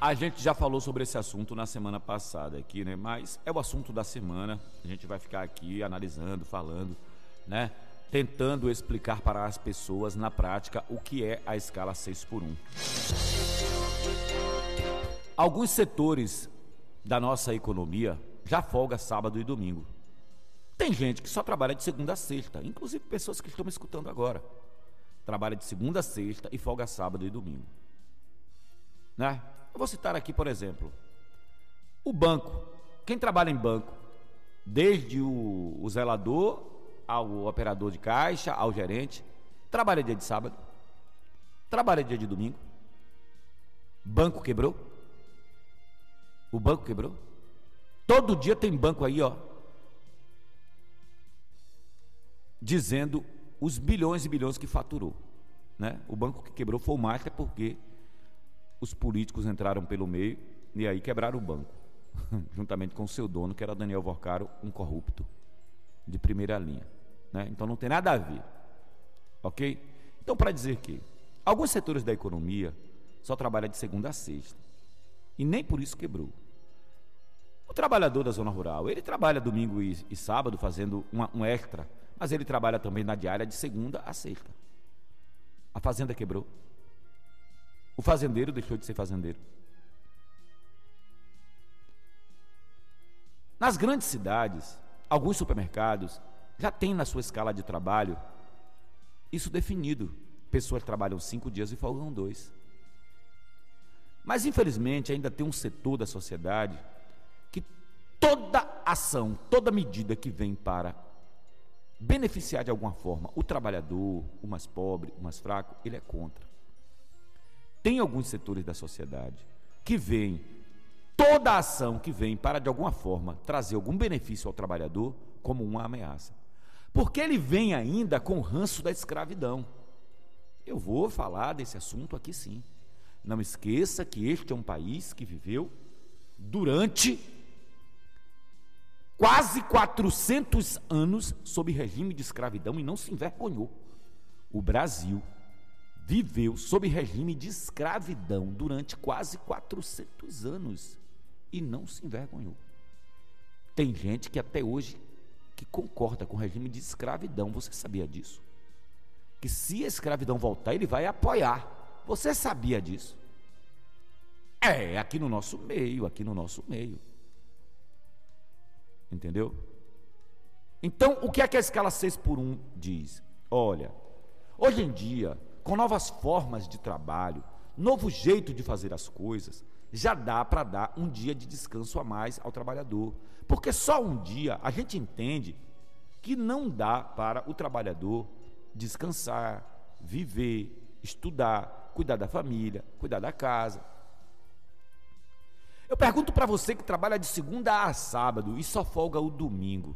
A gente já falou sobre esse assunto na semana passada aqui, né? Mas é o assunto da semana. A gente vai ficar aqui analisando, falando, né? Tentando explicar para as pessoas na prática o que é a escala 6x1. Alguns setores da nossa economia já folga sábado e domingo. Tem gente que só trabalha de segunda a sexta, inclusive pessoas que estão me escutando agora. Trabalha de segunda a sexta e folga sábado e domingo, né? Eu vou citar aqui, por exemplo, o banco. Quem trabalha em banco, desde o zelador ao operador de caixa, ao gerente, trabalha dia de sábado, trabalha dia de domingo. Banco quebrou? O banco quebrou? Todo dia tem banco aí, ó, dizendo os bilhões e bilhões que faturou, né? O banco que quebrou foi o Master, porque os políticos entraram pelo meio e aí quebraram o banco, juntamente com o seu dono, que era Daniel Vorcaro, um corrupto de primeira linha, né? Então não tem nada a ver, ok? Então, para dizer que alguns setores da economia só trabalham de segunda a sexta e nem por isso quebrou. O trabalhador da zona rural, ele trabalha domingo e sábado fazendo um extra, mas ele trabalha também na diária de segunda a sexta. A fazenda quebrou. O fazendeiro deixou de ser fazendeiro. Nas grandes cidades, alguns supermercados já têm na sua escala de trabalho isso definido. Pessoas trabalham 5 dias e folgam 2. Mas infelizmente ainda tem um setor da sociedade que toda ação, toda medida que vem para beneficiar de alguma forma o trabalhador, o mais pobre, o mais fraco, ele é contra. Tem alguns setores da sociedade que veem toda ação que vem para, de alguma forma, trazer algum benefício ao trabalhador como uma ameaça. Porque ele vem ainda com o ranço da escravidão. Eu vou falar desse assunto aqui sim. Não esqueça que este é um país que viveu durante quase 400 anos sob regime de escravidão e não se envergonhou. O Brasil viveu sob regime de escravidão durante quase 400 anos e não se envergonhou. Tem gente que até hoje que concorda com o regime de escravidão. Você sabia disso? Que se a escravidão voltar, ele vai apoiar. Você sabia disso? É, aqui no nosso meio, Entendeu? Então, o que é que a escala 6x1 diz? Olha, hoje em dia, com novas formas de trabalho, novo jeito de fazer as coisas, já dá para dar um dia de descanso a mais ao trabalhador. Porque só um dia a gente entende que não dá para o trabalhador descansar, viver, estudar, cuidar da família, cuidar da casa. Eu pergunto para você que trabalha de segunda a sábado e só folga o domingo.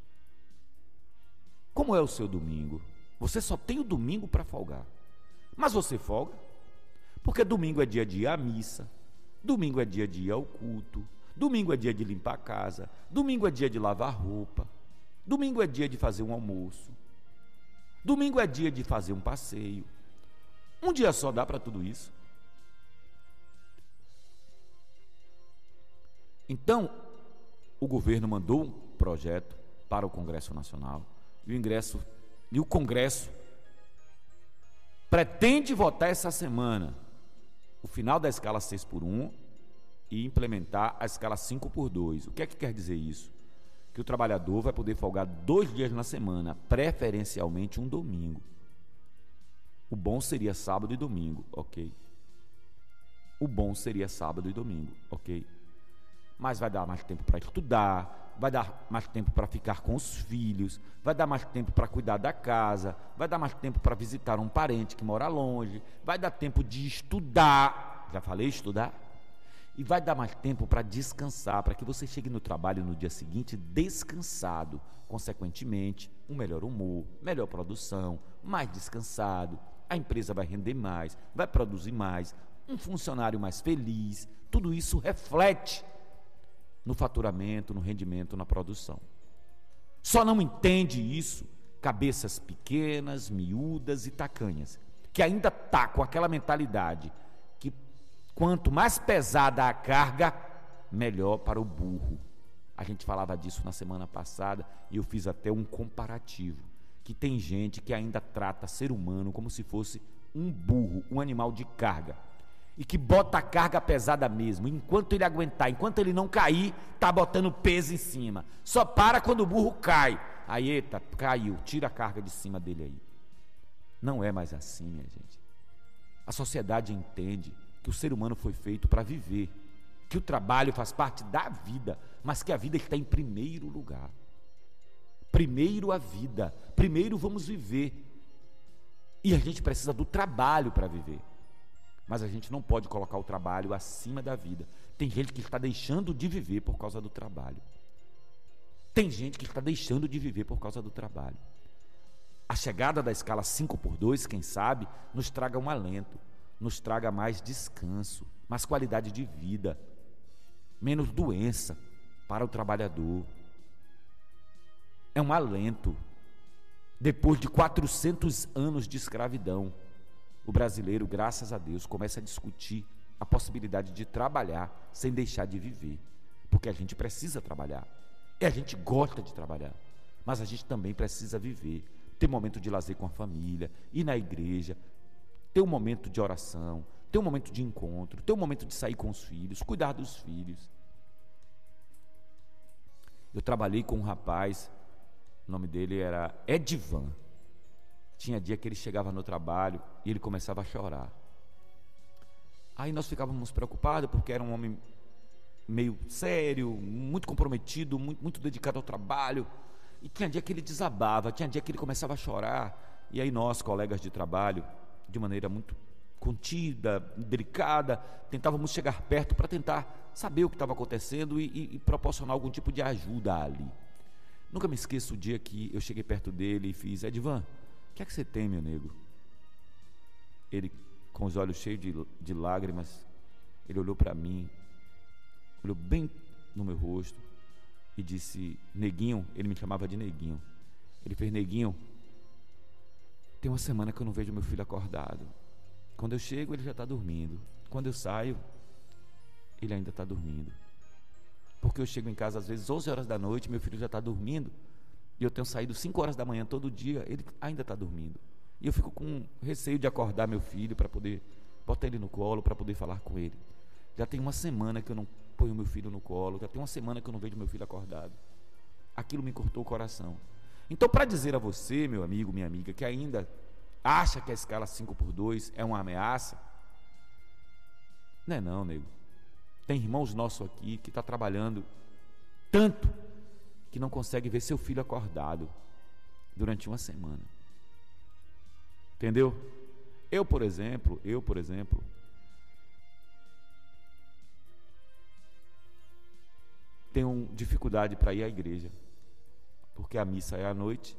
Como é o seu domingo? Você só tem o domingo para folgar. Mas você folga? Porque domingo é dia de ir à missa, domingo é dia de ir ao culto, domingo é dia de limpar a casa, domingo é dia de lavar roupa, domingo é dia de fazer um almoço, domingo é dia de fazer um passeio. Um dia só dá para tudo isso? Então, o governo mandou um projeto para o Congresso Nacional e o Congresso pretende votar essa semana o final da escala 6x1 e implementar a escala 5x2. O que é que quer dizer isso? Que o trabalhador vai poder folgar 2 dias na semana, preferencialmente um domingo. O bom seria sábado e domingo, ok? O bom seria sábado e domingo, ok? Mas vai dar mais tempo para estudar, vai dar mais tempo para ficar com os filhos, vai dar mais tempo para cuidar da casa, vai dar mais tempo para visitar um parente que mora longe, vai dar tempo de estudar, já falei estudar, e vai dar mais tempo para descansar, para que você chegue no trabalho no dia seguinte descansado, consequentemente, um melhor humor, melhor produção, mais descansado, a empresa vai render mais, vai produzir mais, um funcionário mais feliz, tudo isso reflete no faturamento, no rendimento, na produção. Só não entende isso cabeças pequenas, miúdas e tacanhas, que ainda tá com aquela mentalidade que quanto mais pesada a carga, melhor para o burro. A gente falava disso na semana passada e eu fiz até um comparativo, que tem gente que ainda trata ser humano como se fosse um burro, um animal de carga, e que bota a carga pesada mesmo, enquanto ele aguentar, enquanto ele não cair, tá botando peso em cima, só para quando o burro cai, aí eita, caiu, tira a carga de cima dele aí. Não é mais assim, minha gente. A sociedade entende que o ser humano foi feito para viver, que o trabalho faz parte da vida, mas que a vida está em primeiro lugar. Primeiro a vida, primeiro vamos viver. E a gente precisa do trabalho para viver. Mas a gente não pode colocar o trabalho acima da vida. Tem gente que está deixando de viver por causa do trabalho. Tem gente que está deixando de viver por causa do trabalho. A chegada da escala 5x2, quem sabe, nos traga um alento, nos traga mais descanso, mais qualidade de vida, menos doença para o trabalhador. É um alento. Depois de 400 anos de escravidão, o brasileiro, graças a Deus, começa a discutir a possibilidade de trabalhar sem deixar de viver, porque a gente precisa trabalhar, e a gente gosta de trabalhar, mas a gente também precisa viver, ter momento de lazer com a família, ir na igreja, ter um momento de oração, ter um momento de encontro, ter um momento de sair com os filhos, cuidar dos filhos. Eu trabalhei com um rapaz, o nome dele era Edivan. Tinha dia que ele chegava no trabalho e ele começava a chorar. Aí nós ficávamos preocupados, porque era um homem meio sério, muito comprometido, muito dedicado ao trabalho. E tinha dia que ele desabava, tinha dia que ele começava a chorar. E aí nós, colegas de trabalho, de maneira muito contida, delicada, tentávamos chegar perto para tentar saber o que estava acontecendo e proporcionar algum tipo de ajuda ali. Nunca me esqueço o dia que eu cheguei perto dele e fiz: Edivan, o que é que você tem, meu nego? Ele, com os olhos cheios de lágrimas, ele olhou para mim, olhou bem no meu rosto e disse: Neguinho. Ele me chamava de Neguinho. Ele fez: Neguinho, tem uma semana que eu não vejo meu filho acordado. Quando eu chego, ele já está dormindo. Quando eu saio, ele ainda está dormindo. Porque eu chego em casa às vezes 11 horas da noite, meu filho já está dormindo, e eu tenho saído 5 horas da manhã todo dia, ele ainda está dormindo. E eu fico com receio de acordar meu filho para poder botar ele no colo, para poder falar com ele. Já tem uma semana que eu não ponho meu filho no colo, já tem uma semana que eu não vejo meu filho acordado. Aquilo me cortou o coração. Então, para dizer a você, meu amigo, minha amiga, que ainda acha que a escala 5x2 é uma ameaça, não é não, nego. Tem irmãos nossos aqui que está trabalhando tanto que não consegue ver seu filho acordado durante uma semana. Entendeu? Eu, por exemplo, tenho dificuldade para ir à igreja, porque a missa é à noite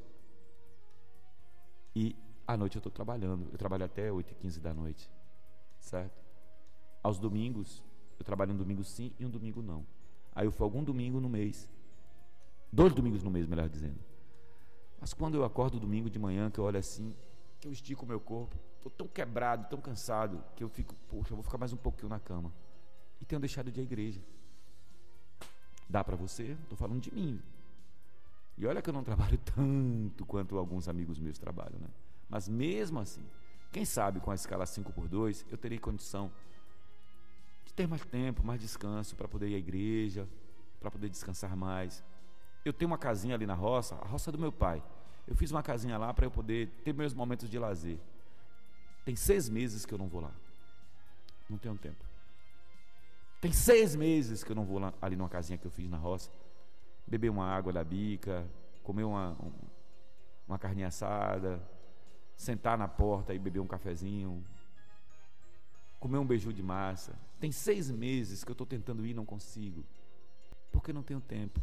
e à noite eu estou trabalhando. Eu trabalho até 8h15 da noite, certo? Aos domingos, eu trabalho um domingo sim e um domingo não. Aí eu folgo um domingo no mês, 2 domingos no mês, melhor dizendo. Mas quando eu acordo domingo de manhã, que eu olho assim, que eu estico o meu corpo, estou tão quebrado, tão cansado, que eu fico: poxa, eu vou ficar mais um pouquinho na cama. E tenho deixado de ir à igreja. Dá para você? Estou falando de mim. E olha que eu não trabalho tanto quanto alguns amigos meus trabalham, né? Mas mesmo assim, quem sabe com a escala 5x2, eu terei condição de ter mais tempo, mais descanso, para poder ir à igreja, para poder descansar mais. Eu tenho uma casinha ali na roça, a roça do meu pai. Eu fiz uma casinha lá para eu poder ter meus momentos de lazer. Tem 6 meses que eu não vou lá. Não tenho tempo. Tem 6 meses que eu não vou lá, ali numa casinha que eu fiz na roça, beber uma água da bica, comer uma carninha assada, sentar na porta e beber um cafezinho, comer um beiju de massa. Tem 6 meses que eu estou tentando ir e não consigo, porque não tenho tempo.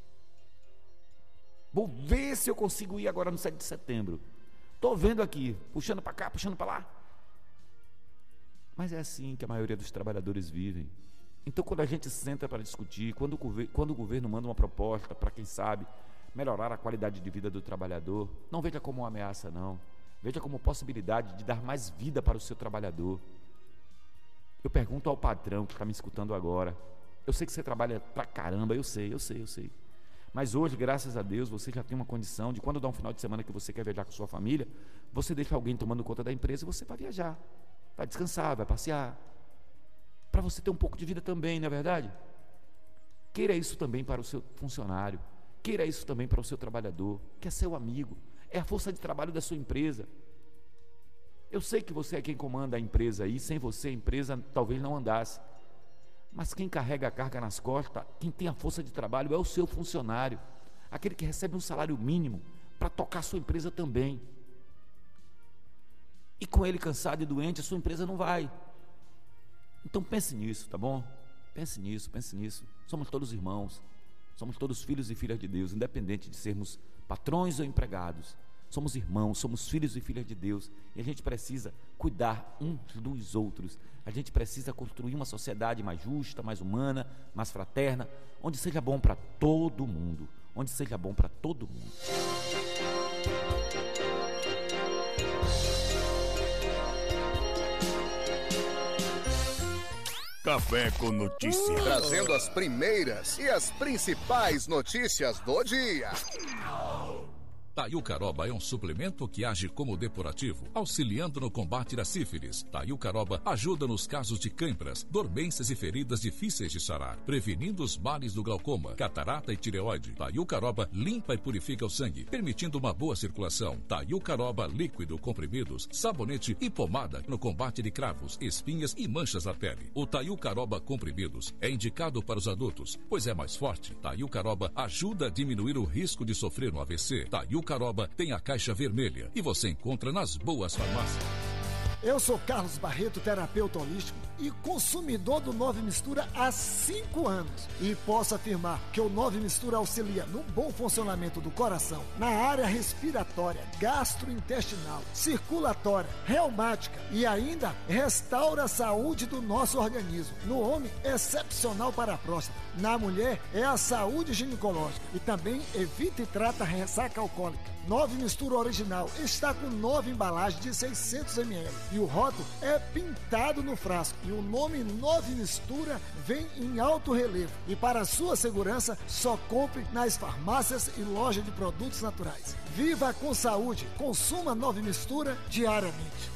Vou ver se eu consigo ir agora no 7 de setembro. Estou vendo aqui, puxando para cá, puxando para lá. Mas é assim que a maioria dos trabalhadores vivem. Então, quando a gente senta para discutir, quando o governo manda uma proposta para, quem sabe, melhorar a qualidade de vida do trabalhador, não veja como uma ameaça, não. Veja como possibilidade de dar mais vida para o seu trabalhador. Eu pergunto ao patrão que está me escutando agora. Eu sei que você trabalha pra caramba, eu sei. Mas hoje, graças a Deus, você já tem uma condição de, quando dá um final de semana que você quer viajar com sua família, você deixa alguém tomando conta da empresa e você vai viajar, vai descansar, vai passear, para você ter um pouco de vida também, não é verdade? Queira isso também para o seu funcionário, queira isso também para o seu trabalhador, que é seu amigo, é a força de trabalho da sua empresa. Eu sei que você é quem comanda a empresa aí, sem você a empresa talvez não andasse. Mas quem carrega a carga nas costas, quem tem a força de trabalho é o seu funcionário, aquele que recebe um salário mínimo para tocar a sua empresa também. E com ele cansado e doente, a sua empresa não vai. Então pense nisso, tá bom? Pense nisso. Somos todos irmãos, somos todos filhos e filhas de Deus, independente de sermos patrões ou empregados. Somos irmãos, somos filhos e filhas de Deus, e a gente precisa cuidar uns dos outros. A gente precisa construir uma sociedade mais justa, mais humana, mais fraterna, onde seja bom para todo mundo, Café com Notícias. Trazendo as primeiras e as principais notícias do dia. Taiucaroba é um suplemento que age como depurativo, auxiliando no combate da sífilis. Taiucaroba ajuda nos casos de cãibras, dormências e feridas difíceis de sarar, prevenindo os males do glaucoma, catarata e tireoide. Taiucaroba limpa e purifica o sangue, permitindo uma boa circulação. Taiucaroba líquido, comprimidos, sabonete e pomada no combate de cravos, espinhas e manchas na pele. O Taiucaroba comprimidos é indicado para os adultos, pois é mais forte. Taiucaroba ajuda a diminuir o risco de sofrer um AVC. Taiucaroba tem a caixa vermelha e você encontra nas boas farmácias. Eu sou Carlos Barreto, terapeuta holístico e consumidor do 9 Mistura há 5 anos. E posso afirmar que o 9 Mistura auxilia no bom funcionamento do coração, na área respiratória, gastrointestinal, circulatória, reumática e ainda restaura a saúde do nosso organismo. No homem, excepcional para a próstata. Na mulher, é a saúde ginecológica e também evita e trata a ressaca alcoólica. 9 Mistura original está com 9 embalagens de 600 ml e o rótulo é pintado no frasco e o nome 9 Mistura vem em alto relevo. E para sua segurança, só compre nas farmácias e lojas de produtos naturais. Viva com saúde, consuma 9 Mistura diariamente.